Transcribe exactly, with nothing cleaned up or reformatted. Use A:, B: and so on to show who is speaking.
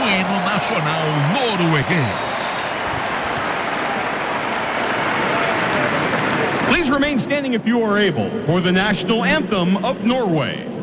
A: o hino nacional norueguês.
B: Please remain standing if you are able for the national anthem of Norway.